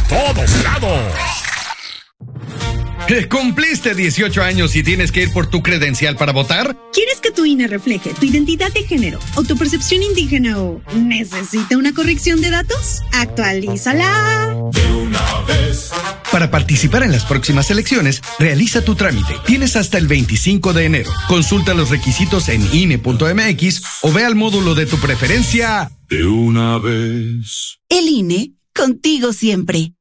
todos lados. ¿Cumpliste 18 años y tienes que ir por tu credencial para votar? ¿Quieres que tu INE refleje tu identidad de género o tu percepción indígena o necesita una corrección de datos? ¡Actualízala! De una vez. Para participar en las próximas elecciones, realiza tu trámite. Tienes hasta el 25 de enero. Consulta los requisitos en INE.mx o ve al módulo de tu preferencia. De una vez. El INE, contigo siempre.